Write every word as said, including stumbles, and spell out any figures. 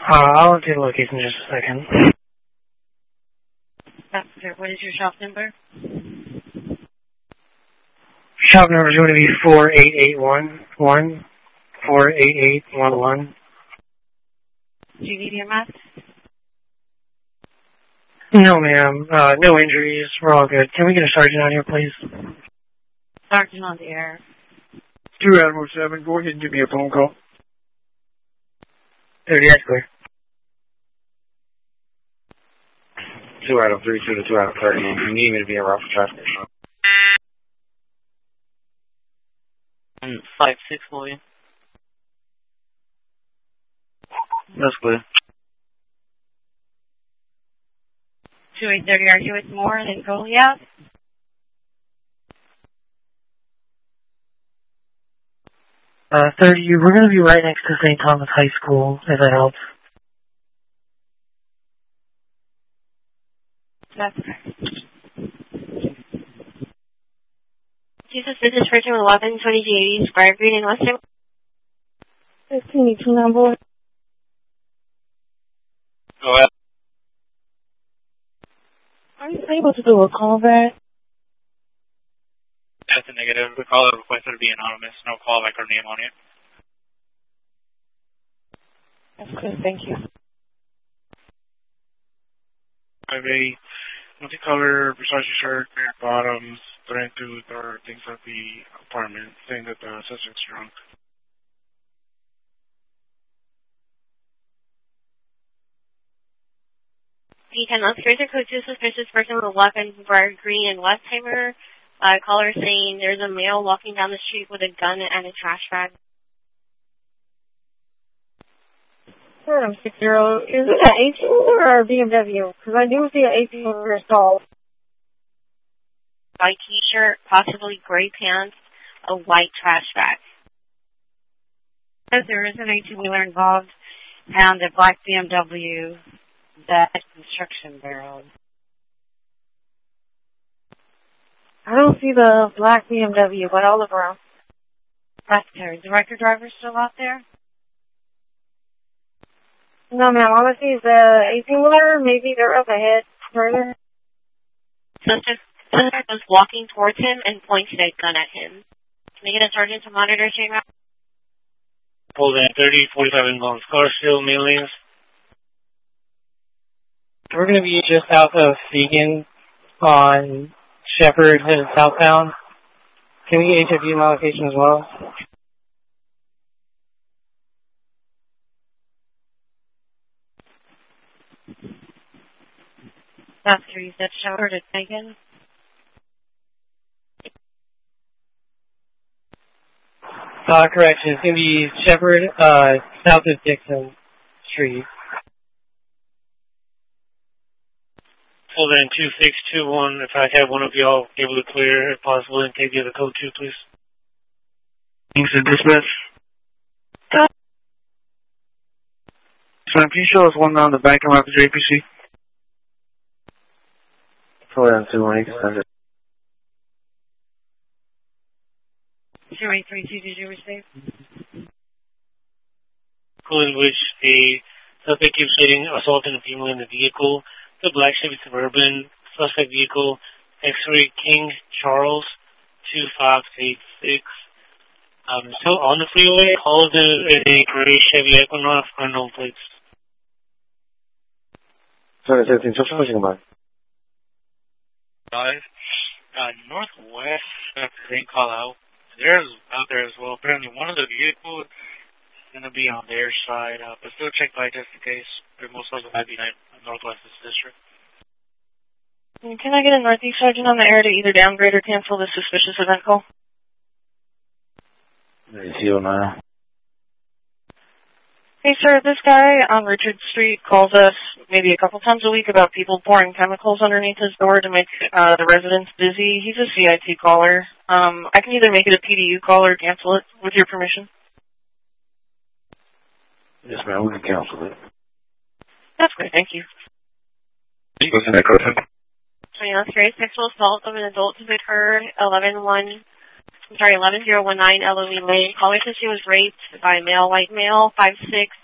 Uh, I'll take a location in just a second. Officer, what is your shop number? Shop number is going to be four eight eight one one four eight eight one one. Do you need your mask? No, ma'am. Uh, no injuries. We're all good. Can we get a sergeant on here, please? Sergeant on the air. two Admiral seven, go ahead and give me a phone call. thirty, that's clear. two out of three, two to two out of thirty. You need me to be around for traffic. And five six William. That's clear. two eight thirty, are you with more than Goliath? Uh, thirty, we're going to be right next to Saint Thomas High School, if that helps. That's correct. Jesus, this is Virgin eleven, twenty-two eighty, Square Green in Western. fifteen eighteen on board. Go ahead. Are you able to do a callback? That's a negative. The caller requested to be anonymous. No callback or name on it. That's good, thank you. I have a multicolor Versace shirt, bare bottoms, threatening to throw things at the apartment, saying that the suspect's drunk. D ten, let's cruiser code two suspicious person with a weapon, Briar Green and Westheimer. Uh, caller saying there's a male walking down the street with a gun and a trash bag. Sure, six zero. Is it an eighteen or a B M W? Because I do see an eighteen wheeler stalled. White t-shirt, possibly gray pants, a white trash bag. Says there is an eighteen wheeler involved and a black B M W that construction barrel. I don't see the black B M W, but I'll look around. Secretary, is the record driver still out there? No, ma'am. All I see is the eighteen wheeler. Maybe they're up ahead further. Suspect was walking towards him and pointed a gun at him. Can I get a sergeant to monitor chain route? Pulled in thirty, forty-five inbound. Scarsfield, main lanes. We're going to be just south of Fegan on Shepherd, headed southbound. Can we get H F U in my location as well? After you said Shepherd at Megan? Uh, correction. It's going to be Shepherd, uh, south of Dixon Street. Pulled in two six two one. If I have one of y'all able to clear, if possible, and take the other code two, please. Thanks for dispatch. Sam, can you show us one on the back of the J P C? Pull in two one eight seven. zero eight three two, did you receive? Cool, in which a suspect keeps hitting, assaulting a female in the vehicle. The black Chevy Suburban, suspect vehicle, X-ray King Charles, two five eight six. Um, still on the freeway, all of the a gray Chevy Equinox, unknown plates. Sorry, seventeen, just pushing by. Five. Uh, northwest, after they call out. There's out there as well. Apparently one of the vehicles is going to be on their side, uh, but still check by just in case. They're most likely might be in northwest district. Can I get a northeast sergeant on the air to either downgrade or cancel this suspicious event call? Zero nine. Hey, sir, this guy on Richard Street calls us maybe a couple times a week about people pouring chemicals underneath his door to make uh, the residents dizzy. He's a C I T caller. Um, I can either make it a P D U call or cancel it with your permission. Yes, ma'am, we can cancel it. That's great, thank you. What's the next question? twenty-one serious sexual assault of an adult who occurred eleven one. I'm sorry, eleven zero one nine Elohim Lane. Caller says she was raped by a male, white male, five six,